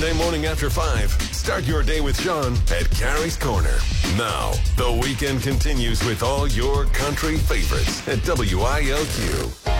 Sunday morning after 5. Start your day with Sean at Carrie's Corner. Now, the weekend continues with all your country favorites at WILQ.